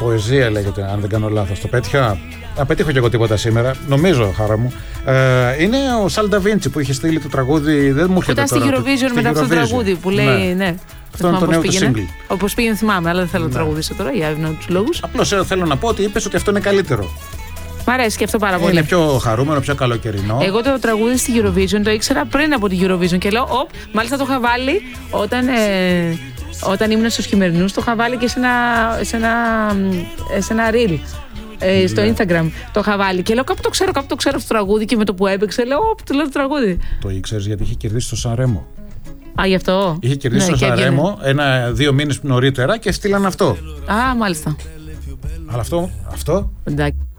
Ποεζία λέγεται, αν δεν κάνω λάθος. Το πέτυχα. Να πετύχω κι εγώ τίποτα σήμερα. Νομίζω, χαρά μου. Είναι ο Σαλ Νταβίντσι που είχε στείλει το τραγούδι. Δεν μου έρχεται τώρα. Ήταν στη Eurovision μετά αυτό το τραγούδι που λέει. Ναι. Αυτό είναι το νέο του single. Όπως πήγαινε, θυμάμαι, αλλά δεν θέλω να τραγουδήσω τώρα για τους λόγους. Απλώς θέλω να πω ότι είπες ότι αυτό είναι καλύτερο. Μ' αρέσει και αυτό πάρα πολύ. Είναι πιο χαρούμενο, πιο καλοκαιρινό. Εγώ το τραγούδι στη Eurovision το ήξερα πριν από την Eurovision και λέω, μάλιστα το είχα βάλει όταν ήμουν στους χειμερινούς, το είχα βάλει και σε ένα reel. Στο Instagram το είχα βάλει και λέω κάπου το ξέρω αυτό το τραγούδι και με το που έπαιξε λέω το λέω το τραγούδι. Το ήξερες γιατί είχε κερδίσει το Σανρέμο. Γι' αυτό. Είχε κερδίσει το Σανρέμο 1-2 μήνες νωρίτερα και στείλαν αυτό. Μάλιστα. Αλλά αυτό. Εντάξει.